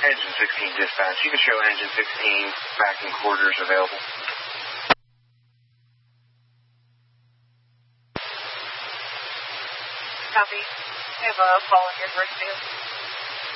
Engine 16 dispatch. You can show Engine 16 back in quarters available. Copy. I have a call on your first field.